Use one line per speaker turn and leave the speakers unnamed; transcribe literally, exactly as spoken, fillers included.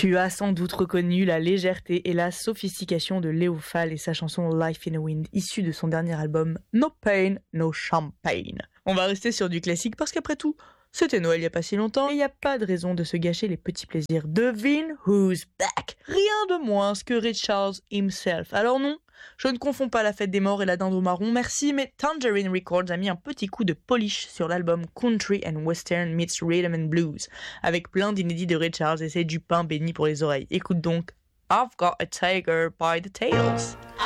Tu as sans doute reconnu la légèreté et la sophistication de Léo Fall et sa chanson Life in a Wind, issue de son dernier album No Pain, No Champagne. On va rester sur du classique parce qu'après tout, c'était Noël il n'y a pas si longtemps et il n'y a pas de raison de se gâcher les petits plaisirs. Devine who's back? Rien de moins que Richards himself. Alors non, je ne confonds pas la fête des morts et la dinde au marron, merci, mais Tangerine Records a mis un petit coup de polish sur l'album Country and Western meets Rhythm and Blues, avec plein d'inédits de Richards et c'est du pain béni pour les oreilles. Écoute donc, I've got a tiger by the tails.